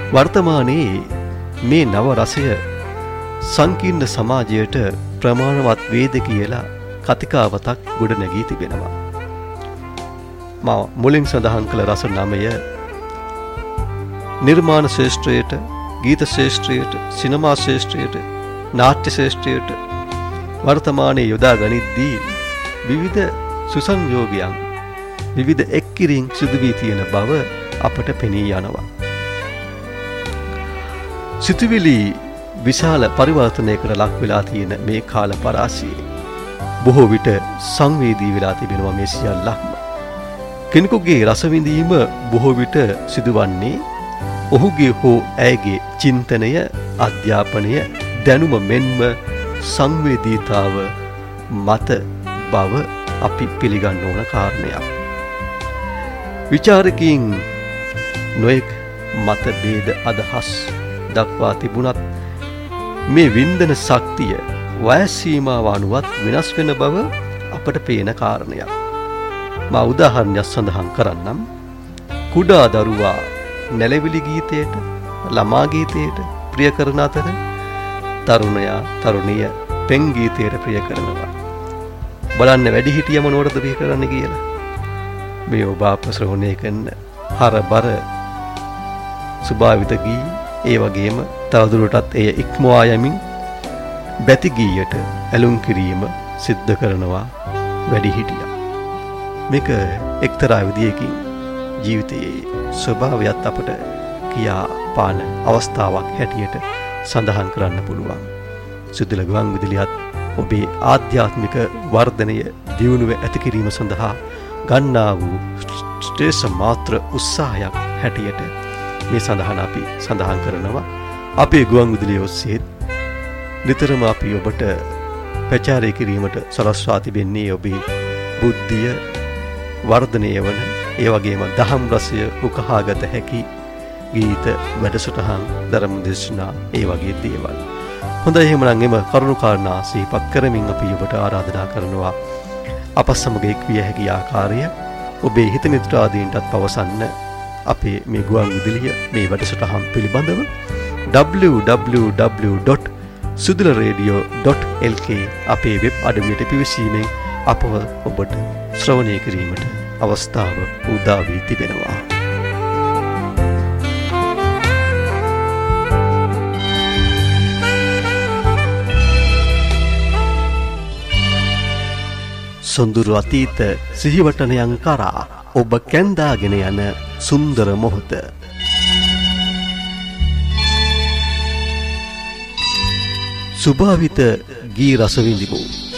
වර්තමානයේ මේ නව රසය සංකීර්ණ සමාජයට ප්‍රමාණවත් වේද කියලා කතිකාවතක් ගොඩ නැගී තිබෙනවා. මා මුලින් සඳහන් කළ රස 9 නිර්මාණ ශාස්ත්‍රයට, ගීත ශාස්ත්‍රයට, සිනමා ශාස්ත්‍රයට, නාට්‍ය ශාස්ත්‍රයට වර්තමානයේ යොදා ගනිද්දී විවිධ සුසංයෝගයන්, විවිධ එක්කිරින් සිදු වී තියෙන බව අපට පෙනී යනවා. සිතුවිලි විශාල පරිවර්තනයකට ලක් වෙලා තියෙන මේ කාල පරාසයේ බොහෝ විට සංවේදී වෙලා තිබෙනවා මේ සියල්ලක්ම. කෙනෙකුගේ රස විඳීම බොහෝ විට සිදුවන්නේ ඔහුගේ හෝ ඇයගේ චින්තනය, අධ්‍යාපනය, දැනුම මෙන්ම සංවේදීතාව මත බව අපි පිළිගන්න ඕන කාරණයක්. විචාරකයන් නොයෙක් මත ભેද අදහස් දක්වා තිබුණත් මේ වින්දන ශක්තිය වයස් සීමාව අනුවත් වෙනස් වෙන බව අපට පේන කාරණයක්. මා උදාහරණයක් සඳහන් කරන්නම්. කුඩා දරුවා නැලවිලි ගීතයට, ළමා ගීතයට ප්‍රිය කරන අතර තරුණයා තරුණිය පෙන් ගීතයට ප්‍රිය කරනවා. බලන්න වැඩිහිටියම මොනවටද ප්‍රිය කරන්නේ කියලා. මේ ඔබ අප ශ්‍රවණය කරන හරබර සුභාවිත ගී, ඒ වගේම තවදුරටත් එය ඉක්මවා යමින් බැති ගීයට ඇලුම් කිරීම සිද්ධ කරනවා වැඩිහිටියා. මේක එක්තරා විදියකින් ජීවිතයේ ස්වභාවයත් අපට කියා පාන අවස්ථාවක් හැටියට සඳහන් කරන්න පුළුවන්. සුදුල ගුවන් විදුලියත් ඔබේ ආධ්‍යාත්මික වර්ධනය දියුණුව ඇති කිරීම සඳහා ගන්නා වූ ශ්‍රේෂ්ඨ මාත්‍ර උත්සාහයක් හැටියට මේ සඳහන් අපි සඳහන් කරනවා. අපේ ගුවන් විදුලිය ඔස්සේ නිතරම අපි ඔබට ප්‍රචාරය කිරීමට සලස්වා තිබෙන්නේ ඔබේ බුද්ධිය වර්ධනය වන, ඒ වගේම දහම් රසය උකහාගත හැකි ගීත, වැඩසටහන්, ධර්ම දේශනා, ඒ වගේ දේවල්. හොඳයි, එහෙමනම් එම කරුණු කාරණා සිහිපත් කරමින් අපි ඔබට ආරාධනා කරනවා අප සමග එක් විය හැකි ආකාරය ඔබේ හිත මිත්‍රාදීන්ටත් පවසන්න අපේ මේ ගුවන් විදුලිය මේ වැඩසටහන් පිළිබඳව www.sudularadio.lk අපේ වෙබ් අඩවියට පිවිසීමෙන් අපව ඔබට ශ්‍රවණය කිරීමට අවස්ථාව උදා වී තිබෙනවා. සොඳුරු අතීත සිහිවටනයන් කරා ඔබ කැඳාගෙන යන සුන්දර මොහොත. සුභාවිත ගී රස විඳිමු.